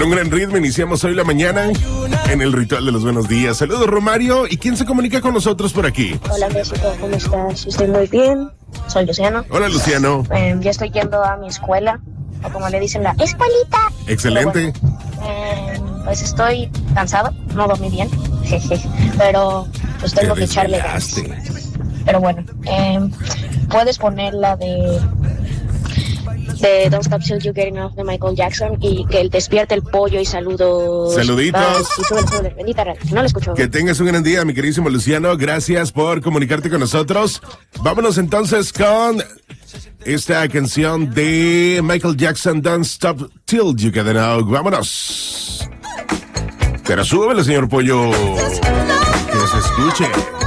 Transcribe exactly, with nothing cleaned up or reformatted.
un gran ritmo iniciamos hoy la mañana en el ritual de los buenos días. Saludos, Romario. ¿Y quién se comunica con nosotros por aquí? Hola, México, ¿cómo estás? Estoy muy bien. Soy Luciano. Hola, Luciano. Eh, ya estoy yendo a mi escuela, o como le dicen, la escuelita. Excelente. Bueno, eh, pues estoy cansado, no dormí bien, jeje, pero pues tengo que echarle ganas. Pero bueno, eh, puedes poner la de de Don't Stop Till You Get Enough de Michael Jackson y que él despierte el pollo y saludos. Saluditos. Bye. Y súbele, súbele. Bendita radio, no lo escucho. Que tengas un gran día, mi queridísimo Luciano. Gracias por comunicarte con nosotros. Vámonos entonces con esta canción de Michael Jackson, Don't Stop Till You Get Enough. Vámonos. Pero súbele, señor Pollo. Que se escuche.